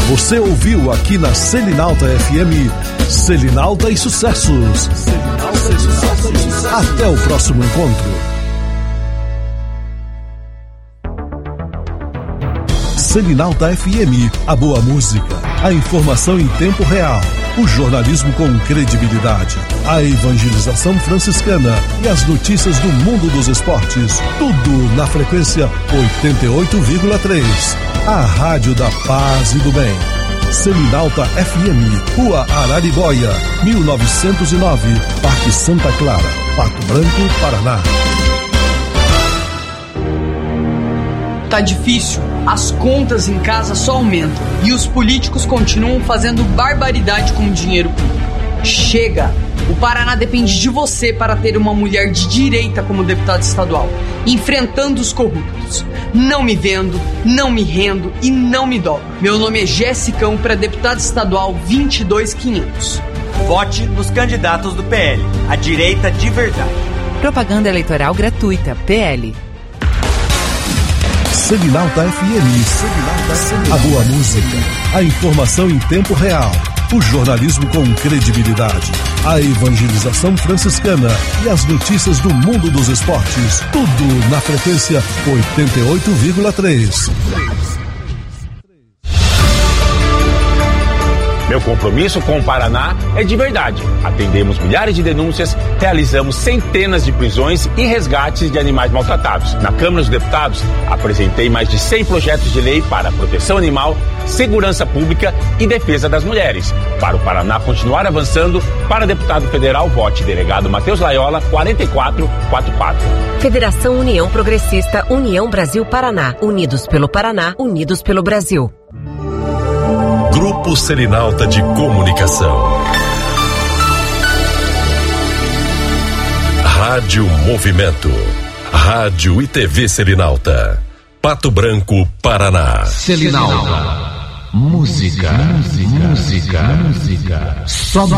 Você ouviu aqui na Selinalta FM, Selinalta e Sucessos. Até o próximo encontro. Selinalta FM, a boa música, a informação em tempo real, o jornalismo com credibilidade, a evangelização franciscana e as notícias do mundo dos esportes, tudo na frequência 88,3. A Rádio da Paz e do Bem. Selinalta FM, Rua Araribóia, 1909, Parque Santa Clara, Pato Branco, Paraná. Tá difícil, as contas em casa só aumentam e os políticos continuam fazendo barbaridade com o dinheiro público. Chega! O Paraná depende de você para ter uma mulher de direita como deputada estadual, enfrentando os corruptos. Não me vendo, não me rendo e não me dobro. Meu nome é Jessicão para deputado estadual 22500. Vote nos candidatos do PL, a direita de verdade. Propaganda eleitoral gratuita, PL. Selinalta FM, a boa música, a informação em tempo real, o jornalismo com credibilidade, a evangelização franciscana e as notícias do mundo dos esportes, tudo na frequência 88,3. Meu compromisso com o Paraná é de verdade. Atendemos milhares de denúncias, realizamos centenas de prisões e resgates de animais maltratados. Na Câmara dos Deputados, apresentei mais de 100 projetos de lei para proteção animal, segurança pública e defesa das mulheres. Para o Paraná continuar avançando, para deputado federal, vote delegado Matheus Laiola, 4444. Federação União Progressista, União Brasil Paraná. Unidos pelo Paraná, unidos pelo Brasil. Grupo Selinalta de Comunicação. Rádio Movimento. Rádio e TV Selinalta. Pato Branco, Paraná. Selinalta. Música. Só